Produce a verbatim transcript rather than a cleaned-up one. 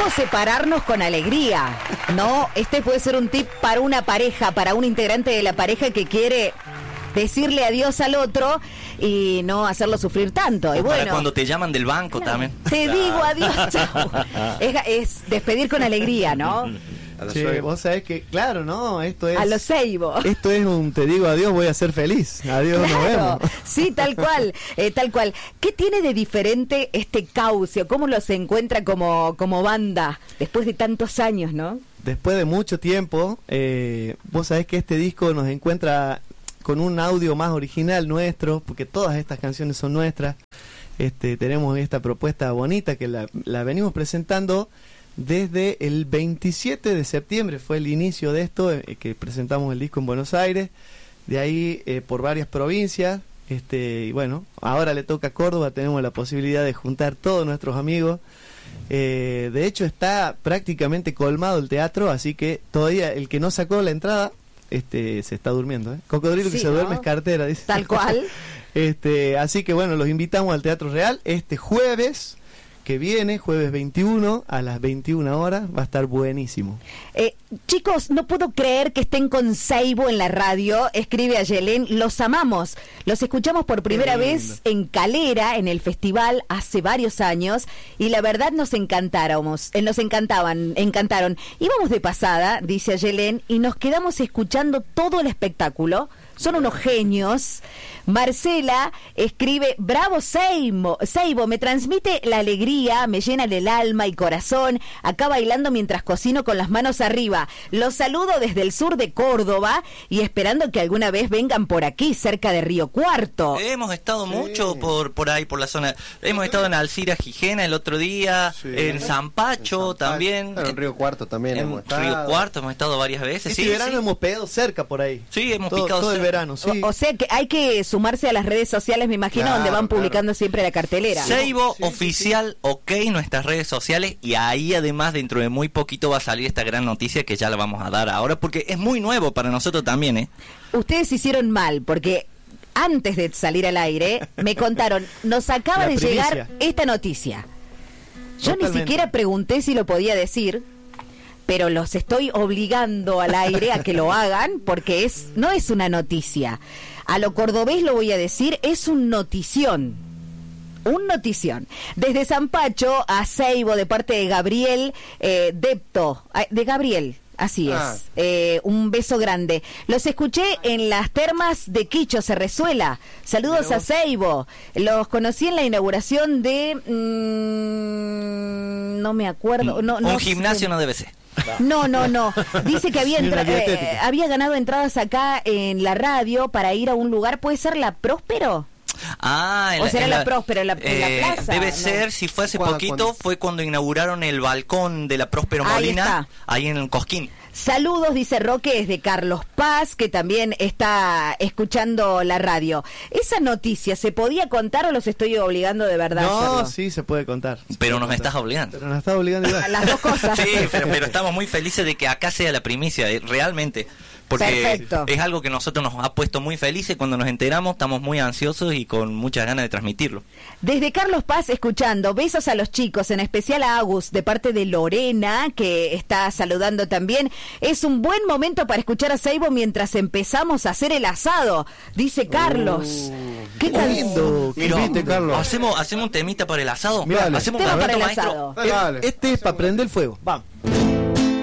¿Cómo separarnos con alegría? ¿No? Este puede ser un tip para una pareja, para un integrante de la pareja que quiere decirle adiós al otro y no hacerlo sufrir tanto. O y para bueno, cuando te llaman del banco, claro, también. Te digo adiós, chau. Es, es despedir con alegría, ¿no? Sí, vos sabés que, claro, ¿no? Esto es... A los Seibo. Esto es un te digo adiós, voy a ser feliz. Adiós, claro, nos vemos. Sí, tal cual, eh, tal cual. ¿Qué tiene de diferente este Caucio? ¿Cómo los encuentra como, como banda después de tantos años, no? Después de mucho tiempo, eh, vos sabés que este disco nos encuentra con un audio más original nuestro, porque todas estas canciones son nuestras. Este, tenemos esta propuesta bonita que la, la venimos presentando desde el veintisiete de septiembre, fue el inicio de esto, eh, que presentamos el disco en Buenos Aires, de ahí eh, por varias provincias, este, y bueno, ahora le toca a Córdoba, tenemos la posibilidad de juntar todos nuestros amigos, eh, de hecho está prácticamente colmado el teatro, así que todavía el que no sacó la entrada, este, se está durmiendo, ¿eh? Cocodrilo sí, que se ¿no? duerme es cartera, dice. Tal cual. este, así que bueno, los invitamos al Teatro Real este jueves que viene, jueves veintiuno, a las veintiuna horas, va a estar buenísimo. Eh, chicos, no puedo creer que estén con Seibo en la radio, escribe a Yelén, los amamos, los escuchamos por primera vez en Calera, en el festival, hace varios años, y la verdad nos encantáramos, eh, nos encantaban, encantaron. Íbamos de pasada, dice a Yelén, y nos quedamos escuchando todo el espectáculo. Son unos genios. Marcela escribe, bravo Seibo, Seibo, me transmite la alegría, me llena el alma y corazón, acá bailando mientras cocino con las manos arriba. Los saludo desde el sur de Córdoba y esperando que alguna vez vengan por aquí, cerca de Río Cuarto. Hemos estado sí. mucho por por ahí, por la zona. Hemos estado en Alcira, Gijena el otro día, sí. en San Pacho en también. Claro, en Río Cuarto también en hemos estado. Río Cuarto hemos estado varias veces. Este sí, verano sí. hemos pegado cerca por ahí. Sí, hemos todo, picado todo el cerca. verano, sí. O, o sea que hay que sumarse a las redes sociales, me imagino, claro, donde van publicando claro. siempre la cartelera. Seibo sí, oficial, sí, sí. ok, nuestras redes sociales, y ahí además dentro de muy poquito va a salir esta gran noticia que ya la vamos a dar ahora, porque es muy nuevo para nosotros también, ¿eh? Ustedes hicieron mal, porque antes de salir al aire, me contaron, nos acaba La de primicia. llegar esta noticia. Yo Totalmente. ni siquiera pregunté si lo podía decir, pero los estoy obligando al aire a que lo hagan, porque es no es una noticia. A lo cordobés lo voy a decir, es un notición. Un notición. Desde San Pacho a Seibo, de parte de Gabriel eh, Depto, de Gabriel. Así es, ah. eh, un beso grande. Los escuché en las termas de Quicho, Cerrezuela. Saludos a Seibo. Los conocí en la inauguración de... Mmm, no me acuerdo. No, un no gimnasio sé. No debe ser. No, no, no. Dice que había, entra eh, había ganado entradas acá en la radio para ir a un lugar. ¿Puede ser La Próspero? Ah, en o la, será en la, la Próspero, en la, en la eh, plaza. Debe ¿no? ser, si fue hace ¿Cuándo, poquito, cuándo? fue cuando inauguraron el balcón de la Próspero Ahí Molina, está. ahí en el Cosquín. Saludos, dice Roque, es de Carlos Paz, que también está escuchando la radio. ¿Esa noticia se podía contar o los estoy obligando de verdad a No, hacerlo? sí, se puede contar. Se Pero puede nos contar. estás obligando. Pero nos estás obligando igual. Las dos cosas. Sí, pero, pero estamos muy felices de que acá sea la primicia, eh, realmente. Porque Perfecto. es algo que nosotros nos ha puesto muy felices cuando nos enteramos, estamos muy ansiosos y con muchas ganas de transmitirlo. Desde Carlos Paz escuchando, besos a los chicos, en especial a Agus, de parte de Lorena, que está saludando también. Es un buen momento para escuchar a Seibo mientras empezamos a hacer el asado, dice Carlos. Uh, ¿Qué tal? lindo. Que invite, Carlos. ¿Hacemos, hacemos un temita para el asado? Mirá, hacemos tema un para momento, el maestro. asado. Dale, dale. Este es para prender el fuego. Vamos.